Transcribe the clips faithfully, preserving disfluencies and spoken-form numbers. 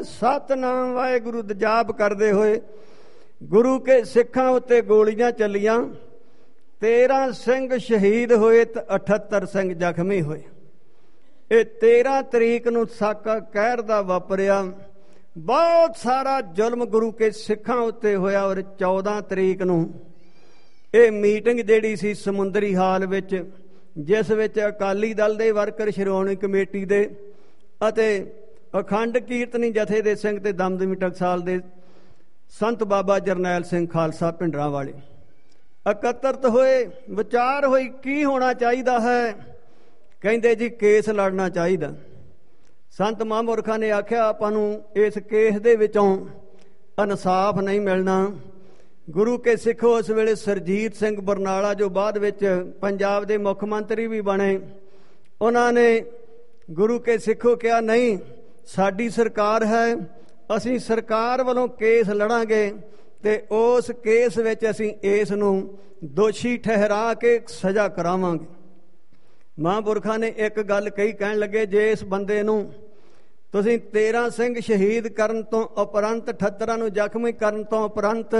ਸਤਨਾਮ ਵਾਹਿਗੁਰੂ ਦਾ ਜਾਪ ਕਰਦੇ ਹੋਏ ਗੁਰੂ ਕੇ ਸਿੱਖਾਂ ਉੱਤੇ ਗੋਲੀਆਂ ਚੱਲੀਆਂ। ਤੇਰਾਂ ਸਿੰਘ ਸ਼ਹੀਦ ਹੋਏ ਤੇ ਅਠੱਤਰ ਸਿੰਘ ਜ਼ਖਮੀ ਹੋਏ। ਇਹ ਤੇਰਾਂ ਤਰੀਕ ਨੂੰ ਸਾਕਾ ਕਹਿਰ ਦਾ ਵਾਪਰਿਆ। ਬਹੁਤ ਸਾਰਾ ਜ਼ੁਲਮ ਗੁਰੂ ਕੇ ਸਿੱਖਾਂ ਉੱਤੇ ਹੋਇਆ। ਔਰ ਚੌਦਾਂ ਤਰੀਕ ਨੂੰ ਇਹ ਮੀਟਿੰਗ ਜਿਹੜੀ ਸੀ ਸਮੁੰਦਰੀ ਹਾਲ ਵਿੱਚ, ਜਿਸ ਵਿੱਚ ਅਕਾਲੀ ਦਲ ਦੇ ਵਰਕਰ, ਸ਼੍ਰੋਮਣੀ ਕਮੇਟੀ ਦੇ ਅਤੇ ਅਖੰਡ ਕੀਰਤਨੀ ਜਥੇ ਦੇ ਸਿੰਘ ਤੇ ਦਮਦਮੀ ਟਕਸਾਲ ਦੇ ਸੰਤ ਬਾਬਾ ਜਰਨੈਲ ਸਿੰਘ ਖਾਲਸਾ ਭਿੰਡਰਾਂ ਵਾਲੇ ਇਕੱਤਰਤ ਹੋਏ। ਵਿਚਾਰ ਹੋਈ ਕੀ ਹੋਣਾ ਚਾਹੀਦਾ ਹੈ। ਕਹਿੰਦੇ ਜੀ ਕੇਸ ਲੜਨਾ ਚਾਹੀਦਾ। ਸੰਤ ਮਹਾਂਪੁਰਖਾਂ ਨੇ ਆਖਿਆ ਆਪਾਂ ਨੂੰ ਇਸ ਕੇਸ ਦੇ ਵਿੱਚੋਂ ਇਨਸਾਫ ਨਹੀਂ ਮਿਲਣਾ। ਗੁਰੂ ਕੇ ਸਿੱਖੋ ਉਸ ਵੇਲੇ ਸਰਜੀਤ ਸਿੰਘ ਬਰਨਾਲਾ, ਜੋ ਬਾਅਦ ਵਿੱਚ ਪੰਜਾਬ ਦੇ ਮੁੱਖ ਮੰਤਰੀ ਵੀ ਬਣੇ, ਉਹਨਾਂ ਨੇ ਗੁਰੂ ਕੇ ਸਿੱਖੋ ਕਿਹਾ ਨਹੀਂ, ਸਾਡੀ ਸਰਕਾਰ ਹੈ, ਅਸੀਂ ਸਰਕਾਰ ਵੱਲੋਂ ਕੇਸ ਲੜਾਂਗੇ ਤੇ ਉਸ ਕੇਸ ਵਿੱਚ ਅਸੀਂ ਇਸ ਨੂੰ ਦੋਸ਼ੀ ਠਹਿਰਾ ਕੇ ਸਜ਼ਾ ਕਰਾਵਾਂਗੇ। ਮਹਾਂਪੁਰਖਾਂ ਨੇ ਇੱਕ ਗੱਲ ਕਹੀ, ਕਹਿਣ ਲੱਗੇ ਜੇ ਇਸ ਬੰਦੇ ਨੂੰ ਤੁਸੀਂ ਤੇਰਾਂ ਸਿੰਘ ਸ਼ਹੀਦ ਕਰਨ ਤੋਂ ਉਪਰੰਤ, ਅਠੱਤਰਾਂ ਨੂੰ ਜ਼ਖਮੀ ਕਰਨ ਤੋਂ ਉਪਰੰਤ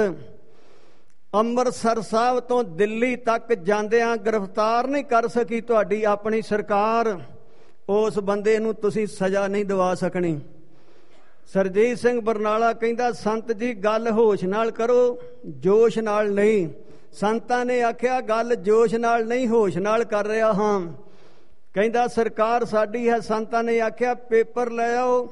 ਅੰਮ੍ਰਿਤਸਰ ਸਾਹਿਬ ਤੋਂ ਦਿੱਲੀ ਤੱਕ ਜਾਂਦਿਆਂ ਗ੍ਰਿਫਤਾਰ ਨਹੀਂ ਕਰ ਸਕੀ ਤੁਹਾਡੀ ਆਪਣੀ ਸਰਕਾਰ, ਉਸ ਬੰਦੇ ਨੂੰ ਤੁਸੀਂ ਸਜ਼ਾ ਨਹੀਂ ਦਿਵਾ ਸਕਣੀ। ਸਰਜੀਤ ਸਿੰਘ ਬਰਨਾਲਾ ਕਹਿੰਦਾ ਸੰਤ ਜੀ ਗੱਲ ਹੋਸ਼ ਨਾਲ ਕਰੋ, ਜੋਸ਼ ਨਾਲ ਨਹੀਂ। ਸੰਤਾਂ ਨੇ ਆਖਿਆ ਗੱਲ ਜੋਸ਼ ਨਾਲ ਨਹੀਂ, ਹੋਸ਼ ਨਾਲ ਕਰ ਰਿਹਾ ਹਾਂ। ਕਹਿੰਦਾ ਸਰਕਾਰ ਸਾਡੀ ਹੈ। ਸੰਤਾਂ ਨੇ ਆਖਿਆ ਪੇਪਰ ਲੈ ਆਓ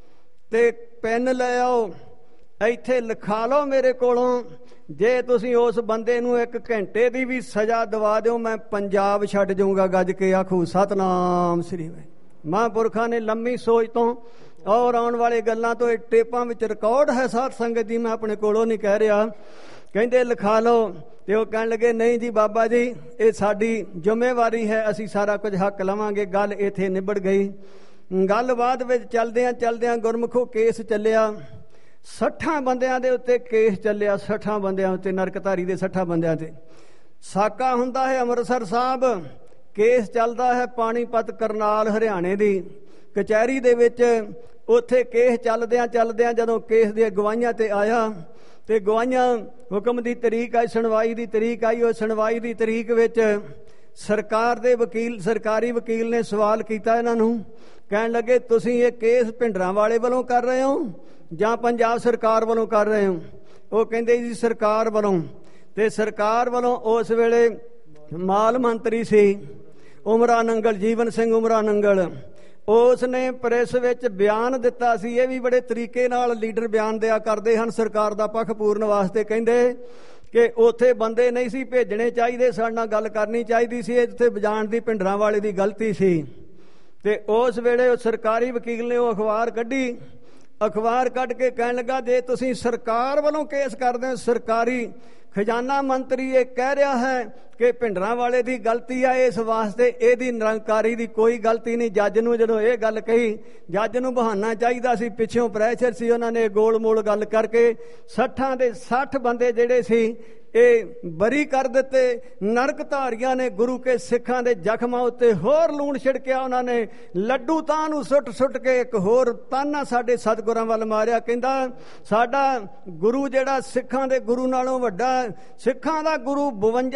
ਤੇ ਪੈਨ ਲੈ ਆਓ, ਇੱਥੇ ਲਿਖਾ ਲਓ ਮੇਰੇ ਕੋਲੋਂ, ਜੇ ਤੁਸੀਂ ਉਸ ਬੰਦੇ ਨੂੰ ਇੱਕ ਘੰਟੇ ਦੀ ਵੀ ਸਜ਼ਾ ਦਿਵਾ ਦਿਓ ਮੈਂ ਪੰਜਾਬ ਛੱਡ ਜਾਊਂਗਾ। ਗੱਜ ਕੇ ਆਖੂ ਸਤਨਾਮ ਸ੍ਰੀ ਵਾਹਿਗੁਰੂ। ਮਹਾਂਪੁਰਖਾਂ ਨੇ ਲੰਮੀ ਸੋਚ ਤੋਂ ਔਰ ਆਉਣ ਵਾਲੇ ਗੱਲਾਂ ਤੋਂ ਇਹ ਟੇਪਾਂ ਵਿੱਚ ਰਿਕਾਰਡ ਹੈ ਸਾਧ ਸੰਗਤ ਜੀ, ਮੈਂ ਆਪਣੇ ਕੋਲੋਂ ਨਹੀਂ ਕਹਿ ਰਿਹਾ। ਕਹਿੰਦੇ ਲਿਖਾ ਲਓ ਤੇ ਉਹ ਕਹਿਣ ਲੱਗੇ ਨਹੀਂ ਜੀ ਬਾਬਾ ਜੀ ਇਹ ਸਾਡੀ ਜ਼ਿੰਮੇਵਾਰੀ ਹੈ, ਅਸੀਂ ਸਾਰਾ ਕੁਝ ਹੱਕ ਲਵਾਂਗੇ। ਗੱਲ ਇੱਥੇ ਨਿਬੜ ਗਈ। ਗੱਲਬਾਤ ਵਿੱਚ ਚਲਦਿਆਂ ਚਲਦਿਆਂ ਗੁਰਮੁਖੋ ਕੇਸ ਚੱਲਿਆ। ਸੱਠਾਂ ਬੰਦਿਆਂ ਦੇ ਉੱਤੇ ਕੇਸ ਚੱਲਿਆ, ਸੱਠਾਂ ਬੰਦਿਆਂ ਉੱਤੇ, ਨਰਕਧਾਰੀ ਦੇ ਸੱਠਾਂ ਬੰਦਿਆਂ ਤੇ। ਸਾਕਾ ਹੁੰਦਾ ਹੈ ਅੰਮ੍ਰਿਤਸਰ ਸਾਹਿਬ, ਕੇਸ ਚੱਲਦਾ ਹੈ ਪਾਣੀਪਤ ਕਰਨਾਲ ਹਰਿਆਣੇ ਦੀ ਕਚਹਿਰੀ ਦੇ ਵਿੱਚ। ਉੱਥੇ ਕੇਸ ਚੱਲਦਿਆਂ ਚੱਲਦਿਆਂ ਜਦੋਂ ਕੇਸ ਦੀਆਂ ਗਵਾਹੀਆਂ ਤੇ ਆਇਆ ਤੇ ਗਵਾਹੀਆਂ ਹੁਕਮ ਦੀ ਤਰੀਕ ਆਈ, ਸੁਣਵਾਈ ਦੀ ਤਰੀਕ ਆਈ। ਉਹ ਸੁਣਵਾਈ ਦੀ ਤਰੀਕ ਵਿੱਚ ਸਰਕਾਰ ਦੇ ਵਕੀਲ, ਸਰਕਾਰੀ ਵਕੀਲ ਨੇ ਸਵਾਲ ਕੀਤਾ ਇਹਨਾਂ ਨੂੰ, ਕਹਿਣ ਲੱਗੇ ਤੁਸੀਂ ਇਹ ਕੇਸ ਭਿੰਡਰਾਂ ਵਾਲੇ ਵੱਲੋਂ ਕਰ ਰਹੇ ਹੋ ਜਾਂ ਪੰਜਾਬ ਸਰਕਾਰ ਵੱਲੋਂ ਕਰ ਰਹੇ ਹੋ? ਉਹ ਕਹਿੰਦੇ ਜੀ ਸਰਕਾਰ ਵੱਲੋਂ। ਤੇ ਸਰਕਾਰ ਵੱਲੋਂ ਉਸ ਵੇਲੇ ਮਾਲ ਮੰਤਰੀ ਸੀ ਉਮਰਾ ਨੰਗਲ, ਜੀਵਨ ਸਿੰਘ ਉਮਰਾ ਨੰਗਲ। ਉਸ ਨੇ ਪ੍ਰੈਸ ਵਿੱਚ ਬਿਆਨ ਦਿੱਤਾ ਸੀ। ਇਹ ਵੀ ਬੜੇ ਤਰੀਕੇ ਨਾਲ ਲੀਡਰ ਬਿਆਨ ਦਿਆ ਕਰਦੇ ਹਨ ਸਰਕਾਰ ਦਾ ਪੱਖ ਪੂਰਨ ਵਾਸਤੇ। ਕਹਿੰਦੇ ਕਿ ਉੱਥੇ ਬੰਦੇ ਨਹੀਂ ਸੀ ਭੇਜਣੇ ਚਾਹੀਦੇ, ਸਾਡੇ ਨਾਲ ਗੱਲ ਕਰਨੀ ਚਾਹੀਦੀ ਸੀ, ਇੱਥੇ ਵਜਾਣ ਦੀ ਭਿੰਡਰਾਂ ਵਾਲੇ ਦੀ ਗਲਤੀ ਸੀ। ਤੇ ਉਸ ਵੇਲੇ ਉਹ ਸਰਕਾਰੀ ਵਕੀਲ ਨੇ ਉਹ ਅਖਬਾਰ ਕੱਢੀ। ਅਖਬਾਰ ਕੱਢ ਕੇ ਕਹਿਣ ਲੱਗਾ ਜੇ ਤੁਸੀਂ ਸਰਕਾਰ ਵੱਲੋਂ ਕੇਸ ਕਰਦੇ ਹੋ, ਸਰਕਾਰੀ ਖਜ਼ਾਨਾ ਮੰਤਰੀ ਇਹ ਕਹਿ ਰਿਹਾ ਹੈ ਕਿ ਭਿੰਡਰਾਂ ਵਾਲੇ ਦੀ ਗਲਤੀ ਆ, ਇਸ ਵਾਸਤੇ ਇਹਦੀ ਨਿਰੰਕਾਰੀ ਦੀ ਕੋਈ ਗਲਤੀ ਨਹੀਂ। ਜੱਜ ਨੂੰ ਜਦੋਂ ਇਹ ਗੱਲ ਕਹੀ, ਜੱਜ ਨੂੰ ਬਹਾਨਾ ਚਾਹੀਦਾ ਸੀ, ਪਿੱਛੋਂ ਪ੍ਰੈਸ਼ਰ ਸੀ, ਉਹਨਾਂ ਨੇ ਗੋਲ ਮੋਲ ਗੱਲ ਕਰਕੇ ਸੱਠਾਂ ਦੇ ਸੱਠ ਬੰਦੇ ਜਿਹੜੇ ਸੀ ਇਹ ਬਰੀ ਕਰ ਦਿੱਤੇ। ਨਰਕ ਧਾਰੀਆਂ ਨੇ ਗੁਰੂ ਕੇ ਸਿੱਖਾਂ ਦੇ ਜ਼ਖਮਾਂ ਉੱਤੇ ਹੋਰ ਲੂਣ ਛਿੜਕਿਆ। ਉਹਨਾਂ ਨੇ ਲੱਡੂ ਤਾਂ ਨੂੰ ਸੁੱਟ ਸੁੱਟ ਕੇ ਇੱਕ ਹੋਰ ਤਾਨਾ ਸਾਡੇ ਸਤਿਗੁਰਾਂ ਵੱਲ ਮਾਰਿਆ। ਕਹਿੰਦਾ ਸਾਡਾ ਗੁਰੂ ਜਿਹੜਾ ਸਿੱਖਾਂ ਦੇ ਗੁਰੂ ਨਾਲੋਂ ਵੱਡਾ, ਸਿੱਖਾਂ ਦਾ ਗੁਰੂ ਬਵੰਜਾ